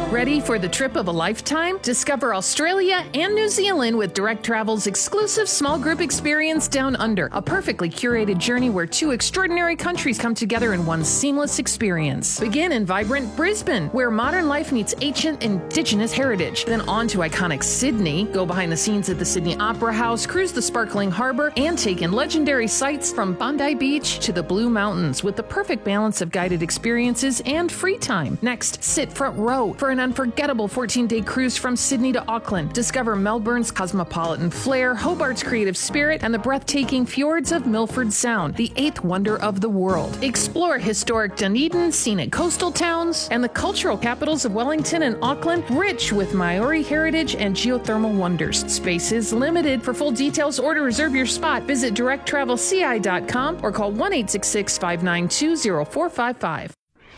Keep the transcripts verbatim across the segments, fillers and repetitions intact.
Ready for the trip of a lifetime? Discover Australia and New Zealand with Direct Travel's exclusive small group experience Down Under, a perfectly curated journey where two extraordinary countries come together in one seamless experience. Begin in vibrant Brisbane, where modern life meets ancient Indigenous heritage. Then on to iconic Sydney, go behind the scenes at the Sydney Opera House, cruise the sparkling harbour, and take in legendary sights from Bondi Beach to the Blue Mountains with the perfect balance of guided experiences and free time. Next, sit front row for an unforgettable fourteen-day cruise from Sydney to Auckland. Discover Melbourne's cosmopolitan flair, Hobart's creative spirit, and the breathtaking fjords of Milford Sound, the eighth wonder of the world. Explore historic Dunedin, scenic coastal towns, and the cultural capitals of Wellington and Auckland, rich with Maori heritage and geothermal wonders. Space is limited. For full details or to reserve your spot, visit direct travel c i dot com or call one eight six six, five nine two, zero four five five.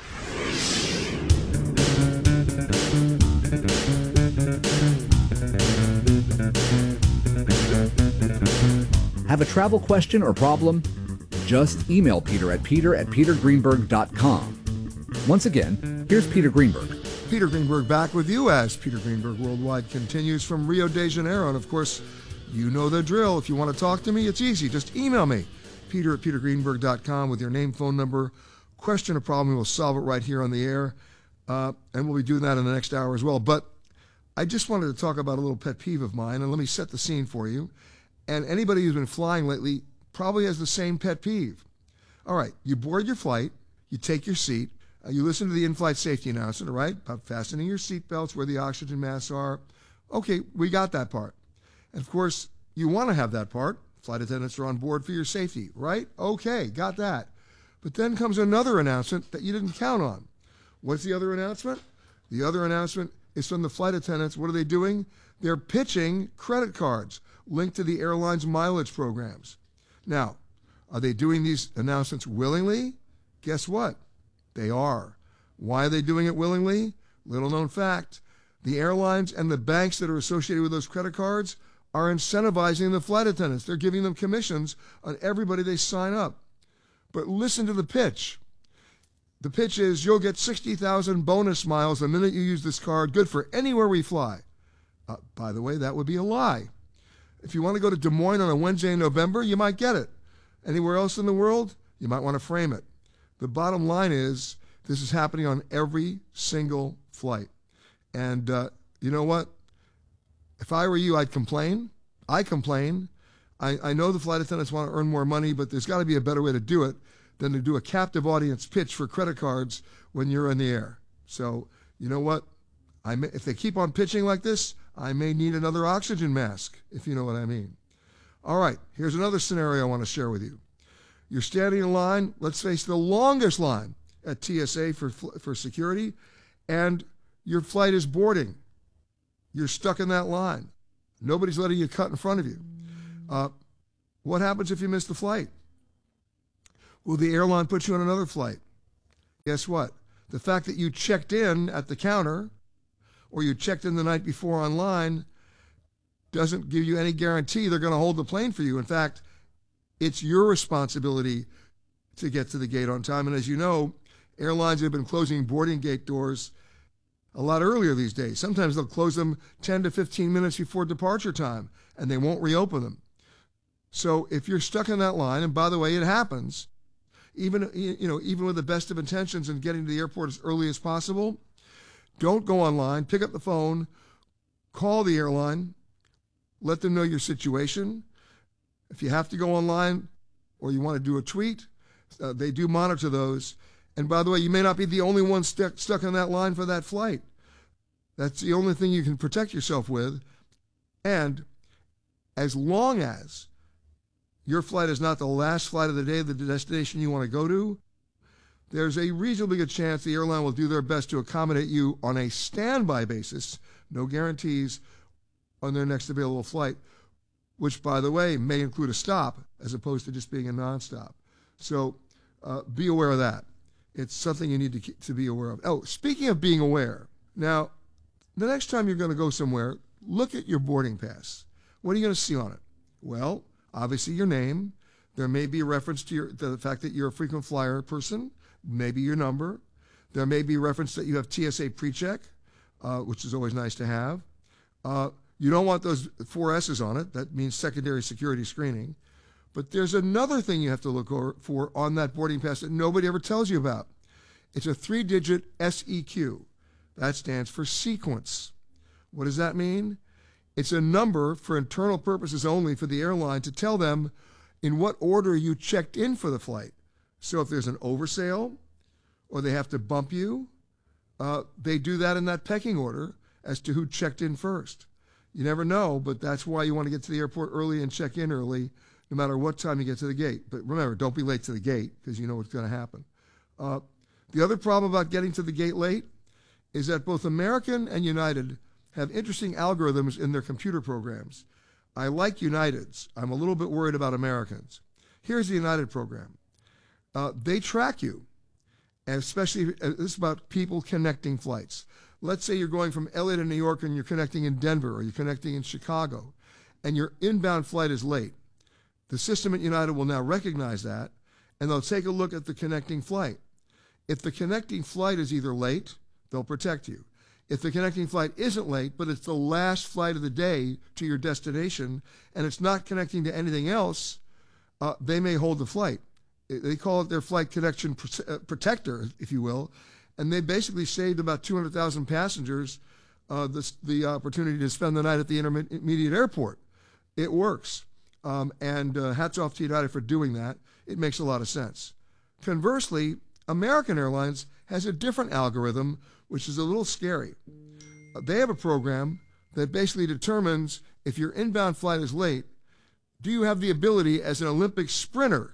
Have a travel question or problem? Just email Peter at peter at peter greenberg dot com. Once again, here's Peter Greenberg. Peter Greenberg back with you as Peter Greenberg Worldwide continues from Rio de Janeiro. And of course, you know the drill. If you want to talk to me, it's easy. Just email me, peter at peter greenberg dot com, with your name, phone number, question or problem. We'll solve it right here on the air. Uh, and we'll be doing that in the next hour as well. But I just wanted to talk about a little pet peeve of mine, and let me set the scene for you. And anybody who's been flying lately probably has the same pet peeve. All right, you board your flight, you take your seat, uh, you listen to the in-flight safety announcement, all right, about fastening your seatbelts, where the oxygen masks are. Okay, we got that part. And of course, you want to have that part. Flight attendants are on board for your safety, right? Okay, got that. But then comes another announcement that you didn't count on. What's the other announcement? The other announcement is from the flight attendants. What are they doing? They're pitching credit cards linked to the airline's mileage programs. Now, are they doing these announcements willingly? Guess what? They are. Why are they doing it willingly? Little known fact. The airlines and the banks that are associated with those credit cards are incentivizing the flight attendants. They're giving them commissions on everybody they sign up. But listen to the pitch. The pitch is you'll get sixty thousand bonus miles the minute you use this card, good for anywhere we fly. Uh, by the way, that would be a lie. If you want to go to Des Moines on a Wednesday in November, you might get it. Anywhere else in the world, you might want to frame it. The bottom line is this is happening on every single flight. And uh, you know what? If I were you, I'd complain. I complain. I, I know the flight attendants want to earn more money, but there's got to be a better way to do it than to do a captive audience pitch for credit cards when you're in the air. So, you know what? I may, if they keep on pitching like this, I may need another oxygen mask, if you know what I mean. All right, here's another scenario I want to share with you. You're standing in line, let's face the longest line at T S A for, for security, and your flight is boarding. You're stuck in that line. Nobody's letting you cut in front of you. Uh, what happens if you miss the flight? Will the airline put you on another flight? Guess what? The fact that you checked in at the counter or you checked in the night before online doesn't give you any guarantee they're going to hold the plane for you. In fact, it's your responsibility to get to the gate on time. And as you know, airlines have been closing boarding gate doors a lot earlier these days. Sometimes they'll close them ten to fifteen minutes before departure time, and they won't reopen them. So if you're stuck in that line, and by the way, it happens, even, you know, even with the best of intentions in getting to the airport as early as possible, don't go online, pick up the phone, call the airline, let them know your situation. If you have to go online or you want to do a tweet, uh, they do monitor those. And by the way, you may not be the only one st- stuck on that line for that flight. That's the only thing you can protect yourself with. And as long as your flight is not the last flight of the day, the destination you want to go to, there's a reasonably good chance the airline will do their best to accommodate you on a standby basis, no guarantees, on their next available flight, which, by the way, may include a stop as opposed to just being a nonstop. So uh, be aware of that. It's something you need to, keep, to be aware of. Oh, speaking of being aware, now, the next time you're going to go somewhere, look at your boarding pass. What are you going to see on it? Well, obviously your name. There may be a reference to, your, to the fact that you're a frequent flyer person, maybe your number. There may be reference that you have T S A PreCheck. uh, which is always nice to have. Uh, you don't want those four S's on it. That means secondary security screening. But there's another thing you have to look for on that boarding pass that nobody ever tells you about. It's a three-digit S E Q. That stands for sequence. What does that mean? It's a number for internal purposes only for the airline to tell them in what order you checked in for the flight. So if there's an oversail or they have to bump you, uh, they do that in that pecking order as to who checked in first. You never know, but that's why you want to get to the airport early and check in early, no matter what time you get to the gate. But remember, don't be late to the gate because you know what's going to happen. Uh, the other problem about getting to the gate late is that both American and United have interesting algorithms in their computer programs. I like United's. I'm a little bit worried about Americans. Here's the United program. Uh, they track you, and especially uh, this is about people connecting flights. Let's say you're going from L A to New York and you're connecting in Denver or you're connecting in Chicago, and your inbound flight is late. The system at United will now recognize that, and they'll take a look at the connecting flight. If the connecting flight is either late, they'll protect you. If the connecting flight isn't late, but it's the last flight of the day to your destination, and it's not connecting to anything else, uh, they may hold the flight. They call it their flight connection protector, if you will, and they basically saved about two hundred thousand passengers uh, this, the opportunity to spend the night at the intermediate airport. It works, um, and uh, hats off to United for doing that. It makes a lot of sense. Conversely, American Airlines has a different algorithm, which is a little scary. Uh, they have a program that basically determines if your inbound flight is late, do you have the ability as an Olympic sprinter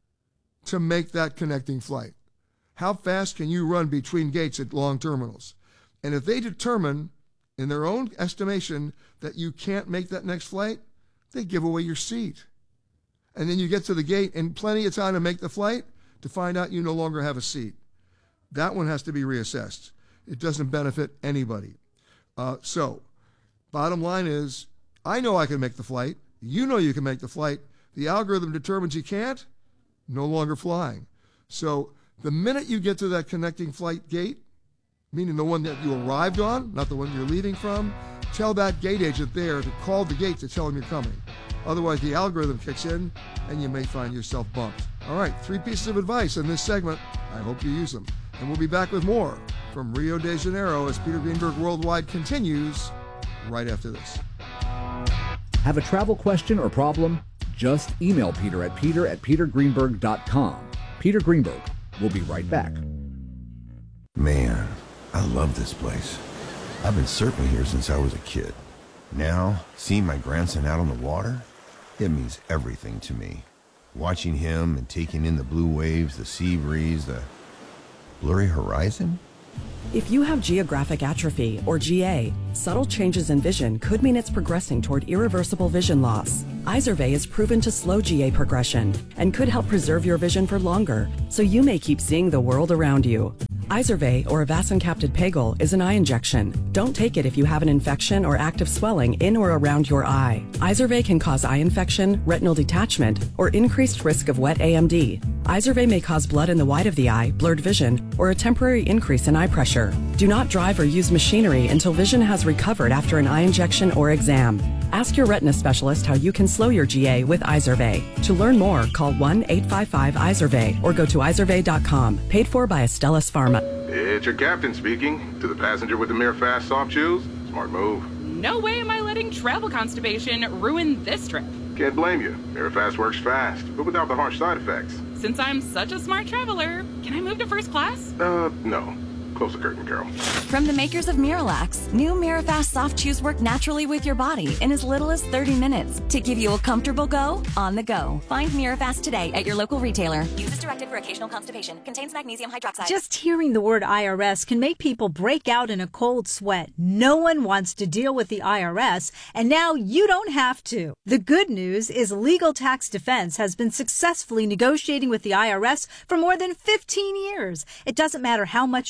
to make that connecting flight? How fast can you run between gates at long terminals? And if they determine, in their own estimation, that you can't make that next flight, they give away your seat. And then you get to the gate and plenty of time to make the flight to find out you no longer have a seat. That one has to be reassessed. It doesn't benefit anybody. Uh, so, bottom line is, I know I can make the flight. You know you can make the flight. The algorithm determines you can't, no longer flying. So the minute you get to that connecting flight gate, meaning the one that you arrived on, not the one you're leaving from, tell that gate agent there to call the gate to tell him you're coming. Otherwise, the algorithm kicks in, and you may find yourself bumped. All right, three pieces of advice in this segment. I hope you use them. And we'll be back with more from Rio de Janeiro as Peter Greenberg Worldwide continues right after this. Have a travel question or problem? Just email Peter at peter at peter greenberg dot com. Peter Greenberg will be right back. Man, I love this place. I've been surfing here since I was a kid. Now, seeing my grandson out on the water, it means everything to me. Watching him and taking in the blue waves, the sea breeze, the blurry horizon. If you have geographic atrophy, or G A, subtle changes in vision could mean it's progressing toward irreversible vision loss. Izervay is proven to slow G A progression and could help preserve your vision for longer, so you may keep seeing the world around you. Izervay, or avacincaptad pegol, is an eye injection. Don't take it if you have an infection or active swelling in or around your eye. Izervay can cause eye infection, retinal detachment, or increased risk of wet A M D. Izervay may cause blood in the white of the eye, blurred vision, or a temporary increase in eye pressure. Do not drive or use machinery until vision has recovered after an eye injection or exam. Ask your retina specialist how you can slow your G A with Izervay. To learn more, call one eight five five Izervay or go to izervay dot com. Paid for by Astellas Pharma. It's your captain speaking. To the passenger with the Mirafast soft shoes, smart move. No way am I letting travel constipation ruin this trip. Can't blame you. Mirafast works fast, but without the harsh side effects. Since I'm such a smart traveler, can I move to first class? Uh, no. Close the curtain, Carol. From the makers of Miralax, new Mirafast soft chews work naturally with your body in as little as thirty minutes to give you a comfortable go on the go. Find Mirafast today at your local retailer. Use as directed for occasional constipation. Contains magnesium hydroxide. Just hearing the word I R S can make people break out in a cold sweat. No one wants to deal with the I R S, and now you don't have to. The good news is Legal Tax Defense has been successfully negotiating with the I R S for more than fifteen years. It doesn't matter how much you owe,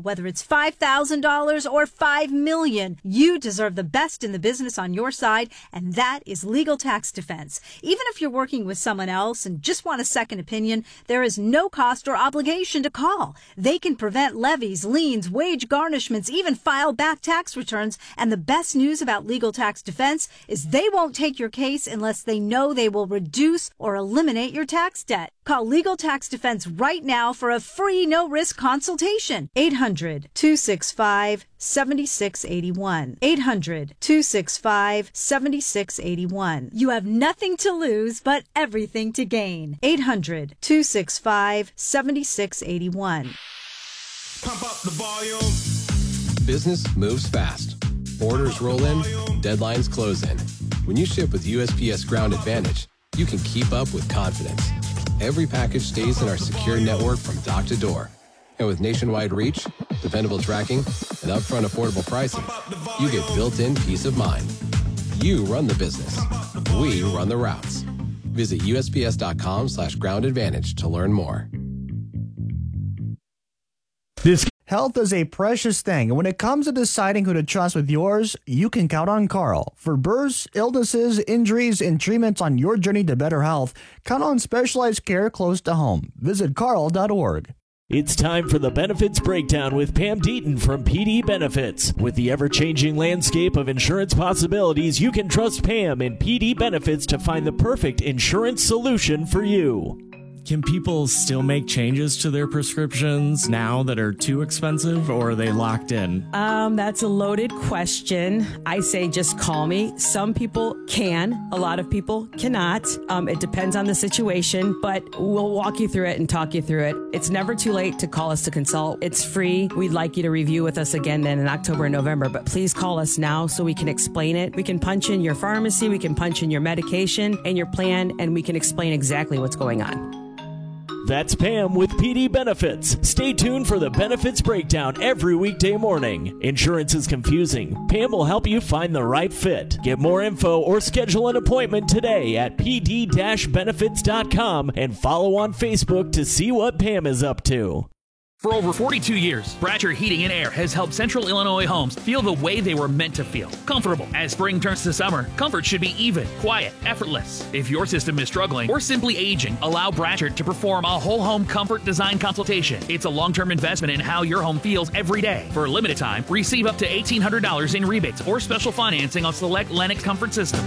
whether it's five thousand dollars or five million dollars. You deserve the best in the business on your side, and that is Legal Tax Defense. Even if you're working with someone else and just want a second opinion, there is no cost or obligation to call. They can prevent levies, liens, wage garnishments, even file back tax returns. And the best news about Legal Tax Defense is they won't take your case unless they know they will reduce or eliminate your tax debt. Call Legal Tax Defense right now for a free no-risk consultation. eight hundred, two six five, seven six eight one. eight hundred, two six five, seven six eight one. You have nothing to lose but everything to gain. eight hundred, two six five, seven six eight one. Pump up the volume. Business moves fast. Orders roll in, deadlines close in. When you ship with U S P S Ground Advantage, you can keep up with confidence. Every package stays in our secure network from dock to door. And with nationwide reach, dependable tracking, and upfront affordable pricing, you get built-in peace of mind. You run the business. We run the routes. Visit U S P S dot com slash ground advantage to learn more. This health is a precious thing, and when it comes to deciding who to trust with yours, you can count on Carl. For births, illnesses, injuries, and treatments on your journey to better health, count on specialized care close to home. Visit carl dot org. It's time for the Benefits Breakdown with Pam Deaton from P D Benefits. With the ever-changing landscape of insurance possibilities, you can trust Pam and P D Benefits to find the perfect insurance solution for you. Can people still make changes to their prescriptions now that are too expensive, or are they locked in? Um, that's a loaded question. I say just call me. Some people can. A lot of people cannot. Um, it depends on the situation, but we'll walk you through it and talk you through it. It's never too late to call us to consult. It's free. We'd like you to review with us again then in October and November, but please call us now so we can explain it. We can punch in your pharmacy, we can punch in your medication and your plan, and we can explain exactly what's going on. That's Pam with P D Benefits. Stay tuned for the Benefits Breakdown every weekday morning. Insurance is confusing. Pam will help you find the right fit. Get more info or schedule an appointment today at p d dash benefits dot com and follow on Facebook to see what Pam is up to. For over forty-two years, Bratcher Heating and Air has helped Central Illinois homes feel the way they were meant to feel. Comfortable. As spring turns to summer, comfort should be even, quiet, effortless. If your system is struggling or simply aging, allow Bratcher to perform a whole home comfort design consultation. It's a long-term investment in how your home feels every day. For a limited time, receive up to eighteen hundred dollars in rebates or special financing on select Lennox comfort systems.